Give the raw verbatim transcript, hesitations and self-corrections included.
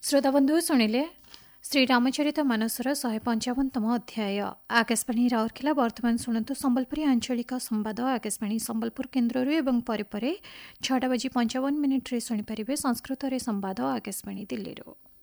श्रोताबंधु शुणिले श्री रामचरित मानसर शहे पंचावनतम अध्याय। आकाशवाणी राउरकेला वर्तमान शुणु संबलपुरी आंचलिक संवाद आकाशवाणी संबलपुर केन्द्र एवं परिपरे छटा बजी पंचावन मिनिट्रे शुणिपारे संस्कृत संवाद आकाशवाणी दिल्ली।